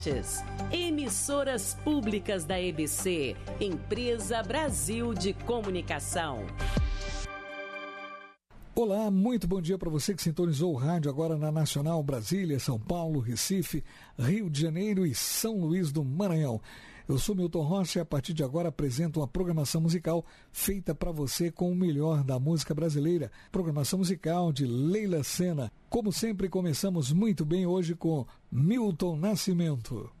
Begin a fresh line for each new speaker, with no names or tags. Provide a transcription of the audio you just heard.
Emissoras públicas da EBC, Empresa Brasil de Comunicação.
Olá, muito bom dia para você que sintonizou o rádio agora na Nacional Brasília, São Paulo, Recife, Rio de Janeiro e São Luís do Maranhão. Eu sou Milton Rocha e a partir de agora apresento uma programação musical feita para você com o melhor da música brasileira. Programação musical de Leila Sena. Como sempre, começamos muito bem hoje com Milton Nascimento.